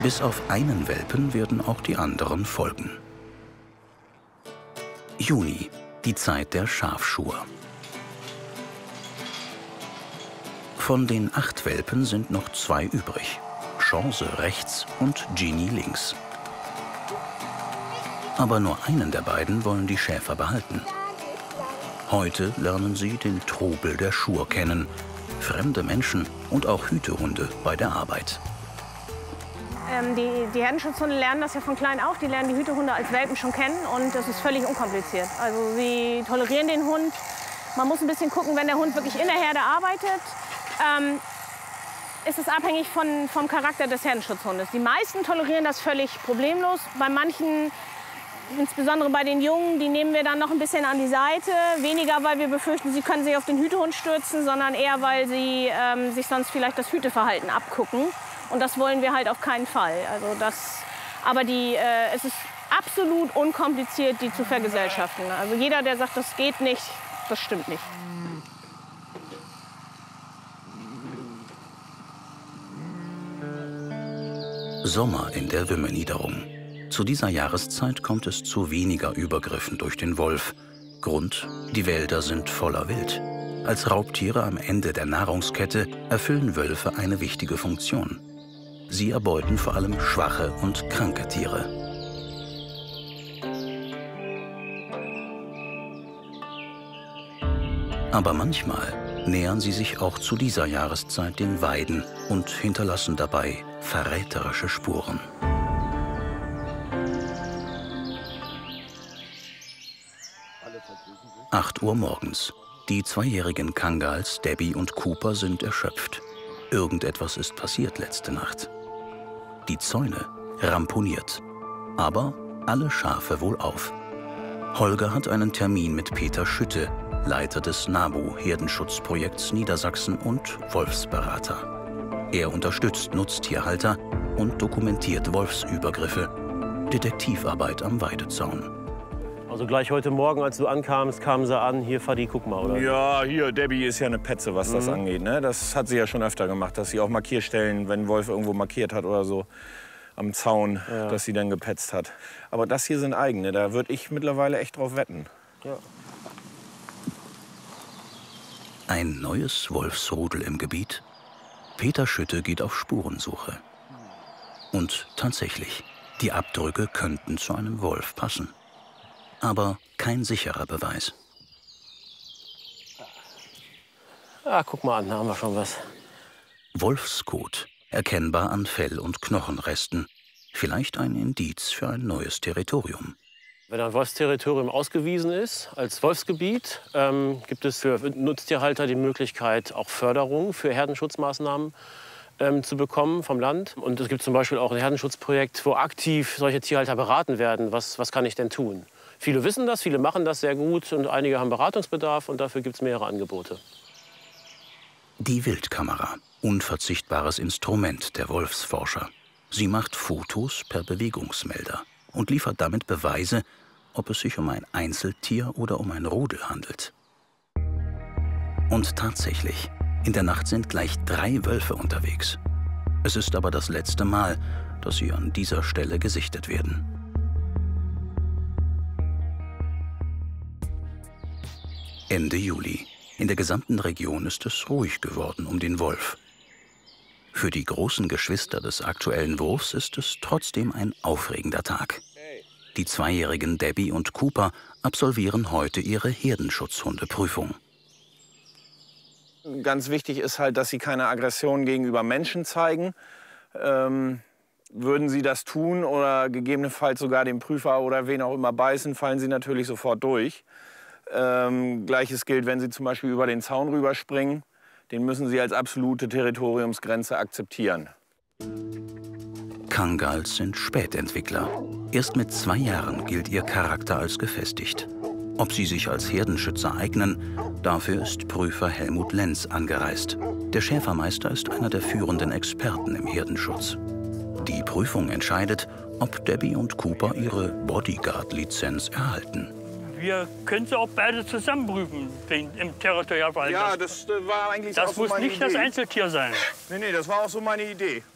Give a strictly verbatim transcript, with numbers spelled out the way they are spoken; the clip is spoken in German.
Bis auf einen Welpen werden auch die anderen folgen. Juni, die Zeit der Schafschur. Von den acht Welpen sind noch zwei übrig. Chance rechts und Genie links. Aber nur einen der beiden wollen die Schäfer behalten. Heute lernen sie den Trubel der Schur kennen. Fremde Menschen und auch Hütehunde bei der Arbeit. Ähm, die, die Herdenschutzhunde lernen das ja von klein auf. Die lernen die Hütehunde als Welpen schon kennen und das ist völlig unkompliziert. Also sie tolerieren den Hund. Man muss ein bisschen gucken, wenn der Hund wirklich in der Herde arbeitet, ähm, ist es abhängig von, vom Charakter des Herdenschutzhundes. Die meisten tolerieren das völlig problemlos. Bei manchen, insbesondere bei den Jungen, die nehmen wir dann noch ein bisschen an die Seite. Weniger, weil wir befürchten, sie können sich auf den Hütehund stürzen, sondern eher, weil sie ähm, sich sonst vielleicht das Hüteverhalten abgucken. Und das wollen wir halt auf keinen Fall. Also das, aber die, äh, es ist absolut unkompliziert, die zu vergesellschaften. Also jeder, der sagt, das geht nicht, das stimmt nicht. Sommer in der Wümme-Niederung. Zu dieser Jahreszeit kommt es zu weniger Übergriffen durch den Wolf. Grund: die Wälder sind voller Wild. Als Raubtiere am Ende der Nahrungskette erfüllen Wölfe eine wichtige Funktion. Sie erbeuten vor allem schwache und kranke Tiere. Aber manchmal nähern sie sich auch zu dieser Jahreszeit den Weiden und hinterlassen dabei verräterische Spuren. acht Uhr morgens. Die zweijährigen Kangals Debbie und Cooper sind erschöpft. Irgendetwas ist passiert letzte Nacht. Die Zäune ramponiert, aber alle Schafe wohlauf. Holger hat einen Termin mit Peter Schütte, Leiter des NABU-Herdenschutzprojekts Niedersachsen und Wolfsberater. Er unterstützt Nutztierhalter und dokumentiert Wolfsübergriffe. Detektivarbeit am Weidezaun. Also gleich heute Morgen, als du ankamst, kamen sie an, hier Fadi, guck mal, oder? Ja, hier, Debbie ist ja eine Petze, was mhm. das angeht. Ne? Das hat sie ja schon öfter gemacht, dass sie auch Markierstellen, wenn ein Wolf irgendwo markiert hat oder so, am Zaun, ja. dass sie dann gepetzt hat. Aber das hier sind eigene, da würde ich mittlerweile echt drauf wetten. Ja. Ein neues Wolfsrudel im Gebiet? Peter Schütte geht auf Spurensuche. Und tatsächlich, die Abdrücke könnten zu einem Wolf passen. Aber kein sicherer Beweis. Ah, guck mal an, da haben wir schon was. Wolfskot, erkennbar an Fell- und Knochenresten. Vielleicht ein Indiz für ein neues Territorium. Wenn ein Wolfsterritorium ausgewiesen ist als Wolfsgebiet, ähm, gibt es für Nutztierhalter die Möglichkeit, auch Förderung für Herdenschutzmaßnahmen ähm, zu bekommen vom Land. Und es gibt zum Beispiel auch ein Herdenschutzprojekt, wo aktiv solche Tierhalter beraten werden. Was, was kann ich denn tun? Viele wissen das, viele machen das sehr gut und einige haben Beratungsbedarf und dafür gibt es mehrere Angebote. Die Wildkamera, unverzichtbares Instrument der Wolfsforscher. Sie macht Fotos per Bewegungsmelder und liefert damit Beweise, ob es sich um ein Einzeltier oder um ein Rudel handelt. Und tatsächlich, in der Nacht sind gleich drei Wölfe unterwegs. Es ist aber das letzte Mal, dass sie an dieser Stelle gesichtet werden. Ende Juli. In der gesamten Region ist es ruhig geworden um den Wolf. Für die großen Geschwister des aktuellen Wurfs ist es trotzdem ein aufregender Tag. Die zweijährigen Debbie und Cooper absolvieren heute ihre Herdenschutzhundeprüfung. Ganz wichtig ist halt, dass sie keine Aggression gegenüber Menschen zeigen. Ähm, würden sie das tun oder gegebenenfalls sogar den Prüfer oder wen auch immer beißen, fallen sie natürlich sofort durch. Ähm, Gleiches gilt, wenn sie zum Beispiel über den Zaun rüberspringen. Den müssen sie als absolute Territoriumsgrenze akzeptieren. Kangals sind Spätentwickler. Erst mit zwei Jahren gilt ihr Charakter als gefestigt. Ob sie sich als Herdenschützer eignen, dafür ist Prüfer Helmut Lenz angereist. Der Schäfermeister ist einer der führenden Experten im Herdenschutz. Die Prüfung entscheidet, ob Debbie und Cooper ihre Bodyguard-Lizenz erhalten. Wir können sie auch beide zusammen prüfen im Territorialwald. Ja, das äh, war eigentlich das auch so muss meine nicht Idee. Das Einzeltier sein. Nee, nee, das war auch so meine Idee.